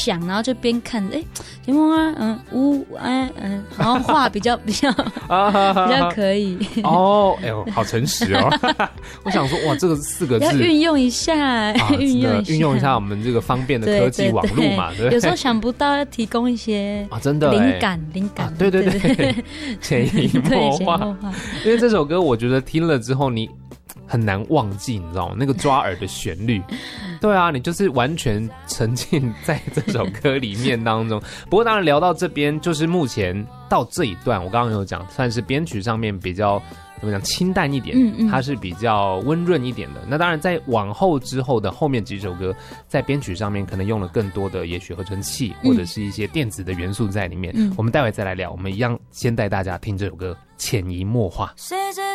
想，然后就边看，田梦啊，然后画比较比较可以。 哦，哎呦，好诚实哦！我想说，哇，这个4个字要运用一下，运用一下我们这个方便的科技网络嘛，对， 有时候想不到要提供一些真的灵感， 对，潜移默化。因为这首歌，我觉得听了之后你很难忘记，你知道吗？那个抓耳的旋律，对啊，你就是完全沉浸在这首歌里面当中。不过当然聊到这边，就是目前到这一段，我刚刚有讲，算是编曲上面比较怎么讲清淡一点，它是比较温润一点的。那当然在往后之后的后面几首歌，在编曲上面可能用了更多的也许合成器或者是一些电子的元素在里面。我们待会再来聊，我们一样先带大家听这首歌《潜移默化》。